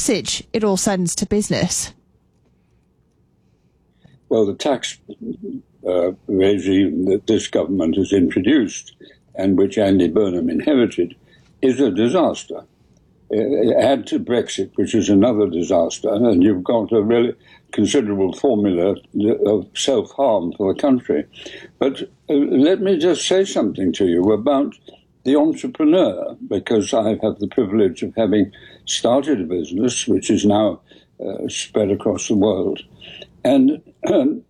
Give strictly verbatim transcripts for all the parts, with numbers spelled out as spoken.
message it all sends to business? Well, the tax uh, regime that this government has introduced and which Andy Burnham inherited is a disaster. Uh, add to Brexit, which is another disaster, and you've got a really considerable formula of self-harm for the country. But uh, let me just say something to you about the entrepreneur, because I have the privilege of having started a business which is now uh, spread across the world. And um,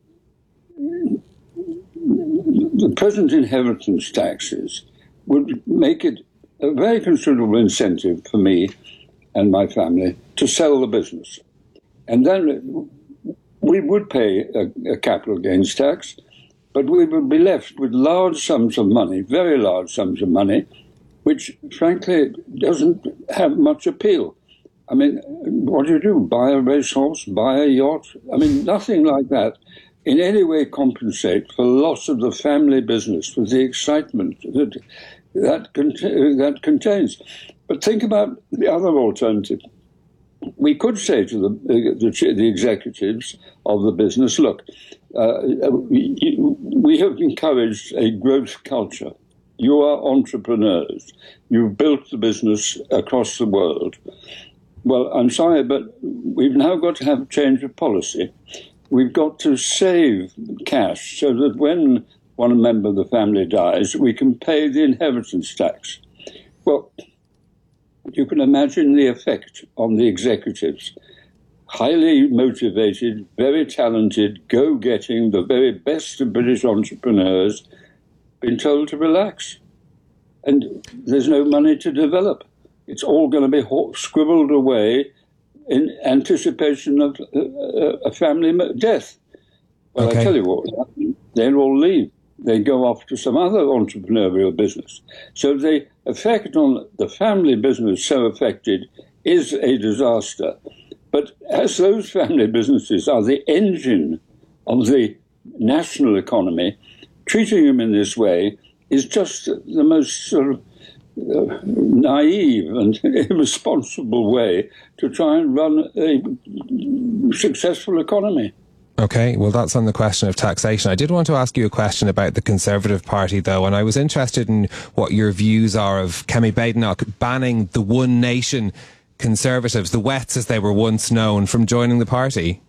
the present inheritance taxes would make it a very considerable incentive for me and my family to sell the business. And then we would pay a, a capital gains tax, but we would be left with large sums of money, very large sums of money, which frankly doesn't have much appeal. I mean, what do you do? Buy a racehorse, buy a yacht? I mean, nothing like that in any way compensate for the loss of the family business, for the excitement that that, cont- that contains. But think about the other alternative. We could say to the, the, the executives of the business, look, uh, we, we have encouraged a growth culture. You are entrepreneurs. You've built the business across the world. Well, I'm sorry, but we've now got to have a change of policy. We've got to save cash so that when one member of the family dies, we can pay the inheritance tax. Well, you can imagine the effect on the executives. Highly motivated, very talented, go-getting, the very best of British entrepreneurs, been told to relax. And there's no money to develop. It's all going to be scribbled away in anticipation of a family death. Well, okay. I tell you what, they'll all leave. They go off to some other entrepreneurial business. So the effect on the family business so affected is a disaster. But as those family businesses are the engine of the national economy, treating them in this way is just the most sort of uh, naive and irresponsible way to try and run a successful economy. OK, well, that's on the question of taxation. I did want to ask you a question about the Conservative Party, though, and I was interested in what your views are of Kemi Badenoch banning the One Nation Conservatives, the Wets as they were once known, from joining the party.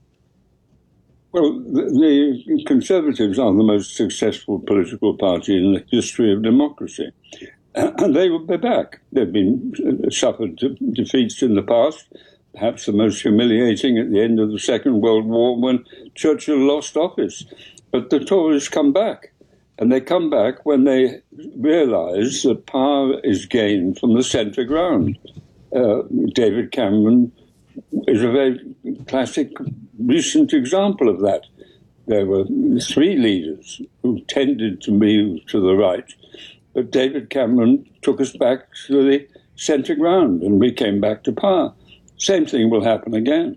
Well, the, the Conservatives are the most successful political party in the history of democracy. And they will be back. They've been uh, suffered de- defeats in the past, perhaps the most humiliating at the end of the Second World War when Churchill lost office. But the Tories come back. And they come back when they realise that power is gained from the centre ground. Uh, David Cameron is a very classic recent example of that. There were three leaders who tended to move to the right, but David Cameron took us back to the centre ground and we came back to power. Same thing will happen again.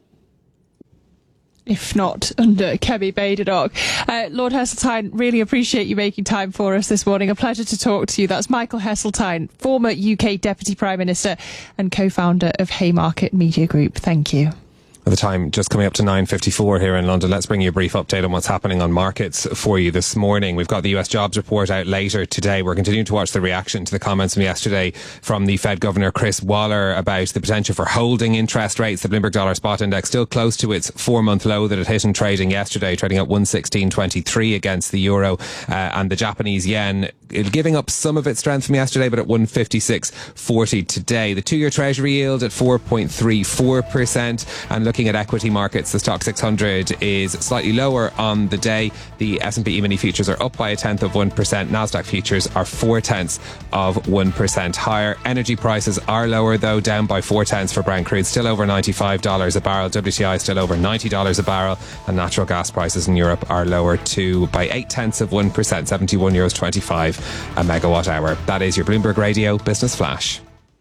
If not under Kemi Badenoch. Uh, Lord Heseltine, really appreciate you making time for us this morning. A pleasure to talk to you. That's Michael Heseltine, former U K Deputy Prime Minister and co-founder of Haymarket Media Group. Thank you. At the time, just coming up to nine fifty-four here in London. Let's bring you a brief update on what's happening on markets for you this morning. We've got the U S jobs report out later today. We're continuing to watch the reaction to the comments from yesterday from the Fed Governor Chris Waller about the potential for holding interest rates. The Bloomberg Dollar Spot Index still close to its four-month low that it hit in trading yesterday, trading at one sixteen twenty-three against the euro, uh, and the Japanese yen giving up some of its strength from yesterday, but at one fifty-six forty today. The two-year Treasury yield at four point three four percent, and looking Looking at equity markets, the Stock six hundred is slightly lower on the day. The S and P E-mini futures are up by a tenth of one percent. Nasdaq futures are four tenths of one percent higher. Energy prices are lower, though, down by four tenths for Brent crude, still over ninety-five dollars a barrel. W T I still over ninety dollars a barrel. And natural gas prices in Europe are lower too by eight tenths of one percent, seventy-one euros twenty-five a megawatt hour. That is your Bloomberg Radio Business Flash.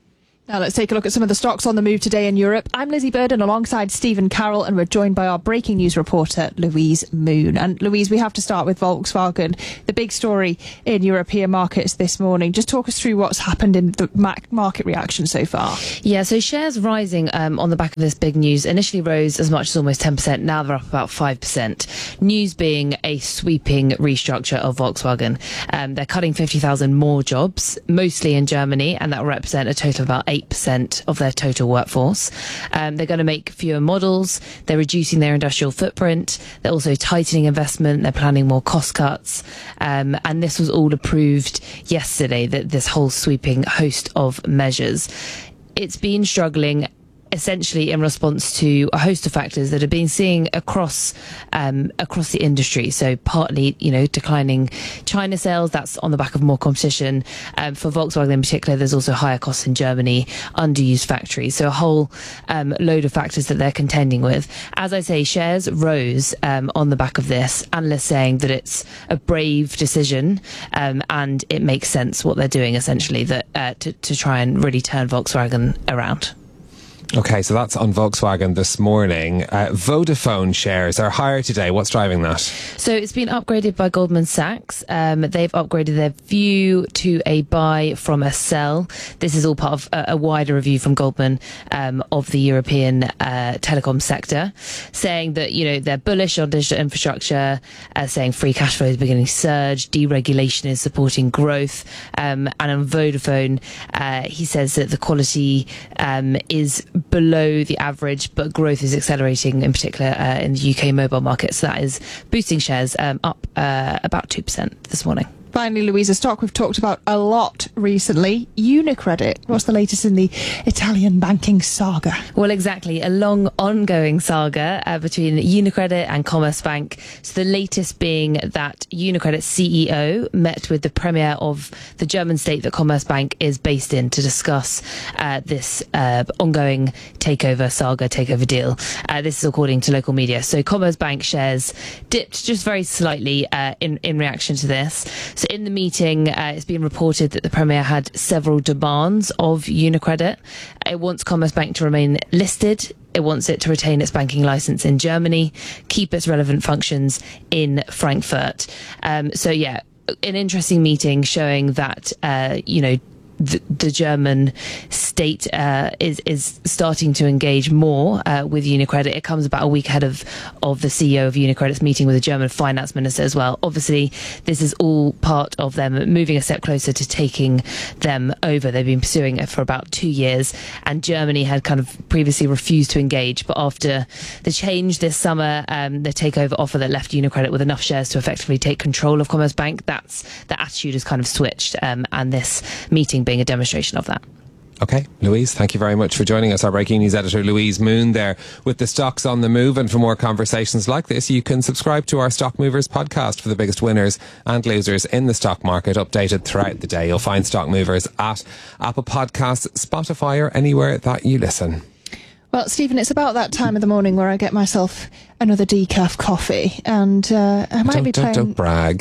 Now let's take a look at some of the stocks on the move today in Europe. I'm Lizzie Burden alongside Stephen Carroll, and we're joined by our breaking news reporter, Louise Moon. And Louise, we have to start with Volkswagen, the big story in European markets this morning. Just talk us through what's happened in the market reaction so far. Yeah, so shares rising um, on the back of this big news. Initially rose as much as almost ten percent. Now they're up about five percent. News being a sweeping restructure of Volkswagen. Um, they're cutting fifty thousand more jobs, mostly in Germany, and that will represent a total of about eight percent of their total workforce. Um, they're going to make fewer models. They're reducing their industrial footprint. They're also tightening investment. They're planning more cost cuts. Um, and this was all approved yesterday, that this whole sweeping host of measures. It's been struggling essentially in response to a host of factors that have been seeing across um, across the industry. So partly, you know, declining China sales, that's on the back of more competition. Um, for Volkswagen in particular, there's also higher costs in Germany, underused factories. So a whole um, load of factors that they're contending with. As I say, shares rose um, on the back of this. Analysts saying that it's a brave decision um, and it makes sense what they're doing, essentially, that uh, to, to try and really turn Volkswagen around. Okay, so that's on Volkswagen this morning. Uh, Vodafone shares are higher today. What's driving that? So it's been upgraded by Goldman Sachs. Um, they've upgraded their view to a buy from a sell. This is all part of a, a wider review from Goldman um, of the European uh, telecom sector, saying that, you know, they're bullish on digital infrastructure, uh, saying free cash flow is beginning to surge, deregulation is supporting growth. Um, and on Vodafone, uh, he says that the quality um, is below the average, but growth is accelerating, in particular uh, in the U K mobile market. So that is boosting shares um, up uh, about two percent this morning. Finally, Louise, a stock we've talked about a lot recently, UniCredit. What's the latest in the Italian banking saga? Well, exactly. A long ongoing saga uh, between UniCredit and Commerzbank. So the latest being that UniCredit C E O met with the premier of the German state that Commerzbank is based in to discuss uh, this uh, ongoing takeover saga, takeover deal. Uh, this is according to local media. So Commerzbank shares dipped just very slightly uh, in, in reaction to this. So in the meeting, uh, it's been reported that the Premier had several demands of UniCredit. It wants Commerzbank to remain listed. It wants it to retain its banking license in Germany, keep its relevant functions in Frankfurt. Um, so, yeah, an interesting meeting showing that, uh, you know, The, the German state uh, is is starting to engage more uh, with UniCredit. It comes about a week ahead of of the C E O of UniCredit's meeting with the German finance minister as well. Obviously, this is all part of them moving a step closer to taking them over. They've been pursuing it for about two years, and Germany had kind of previously refused to engage. But after the change this summer, um, the takeover offer that left UniCredit with enough shares to effectively take control of Commerzbank, that's the attitude has kind of switched, um, and this meeting being a demonstration of that. Okay, Louise, thank you very much for joining us. Our breaking news editor, Louise Moon, there with the stocks on the move. And for more conversations like this, you can subscribe to our Stock Movers podcast for the biggest winners and losers in the stock market, updated throughout the day. You'll find Stock Movers at Apple Podcasts, Spotify, or anywhere that you listen. Well, Stephen, it's about that time of the morning where I get myself another decaf coffee, and uh, I might don't, be don't, playing. Don't brag.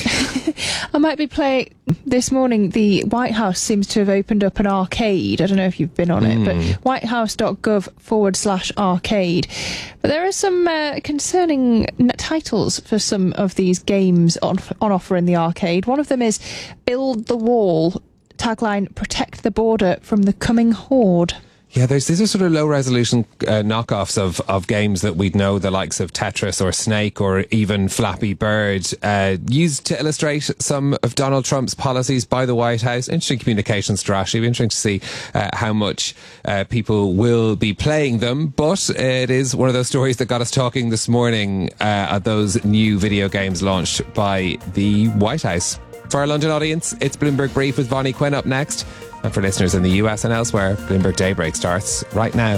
I might be playing this morning. The White House seems to have opened up an arcade. I don't know if you've been on mm. it, but whitehouse.gov forward slash arcade. But there are some uh, concerning n- titles for some of these games on on offer in the arcade. One of them is "Build the Wall." Tagline: "Protect the border from the coming horde." Yeah, there's these are sort of low resolution uh, knockoffs of, of games that we'd know, the likes of Tetris or Snake or even Flappy Bird, uh, used to illustrate some of Donald Trump's policies by the White House. Interesting communication strategy. It'll be interesting to see uh, how much uh, people will be playing them. But it is one of those stories that got us talking this morning uh, at those new video games launched by the White House. For our London audience, it's Bloomberg Brief with Vonnie Quinn up next. And for listeners in the U S and elsewhere, Bloomberg Daybreak starts right now.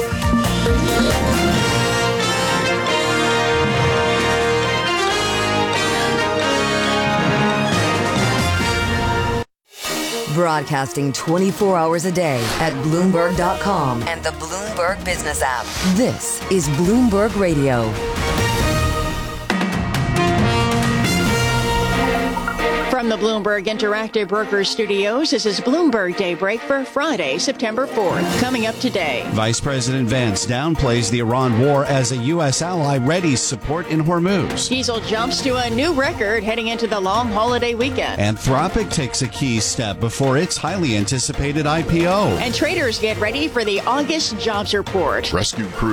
Broadcasting twenty-four hours a day at Bloomberg dot com and the Bloomberg Business app. This is Bloomberg Radio. From From the Bloomberg Interactive Brokers Studios, this is Bloomberg Daybreak for Friday, September fourth. Coming up today. Vice President Vance downplays the Iran war as a U S ally readies support in Hormuz. Diesel jumps to a new record heading into the long holiday weekend. Anthropic takes a key step before its highly anticipated I P O. And traders get ready for the August jobs report. Rescue crew